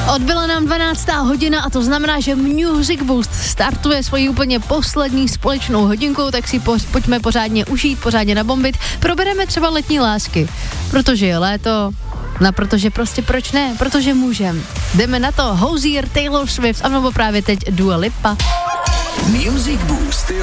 Odbyla nám 12. hodina a to znamená, že Music Boost startuje svoji úplně poslední společnou hodinku, tak si pojďme pořádně užít, pořádně nabombit. Probereme třeba letní lásky, protože je léto, no protože prostě proč ne, protože můžem. Jdeme na to, Hozier, Taylor Swift, anebo právě teď Dua Lipa. Music Boost.